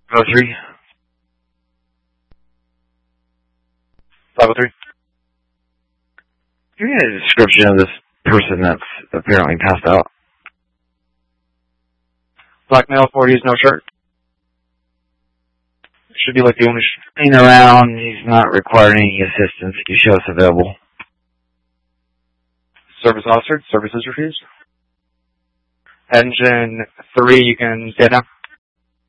503. 503. Give me a description of this person that's apparently passed out. Black male, 40s, no shirt. Should be like the only thing around. He's not requiring any assistance. You show us available. Service officer, services refused. Engine 3, you can stand down.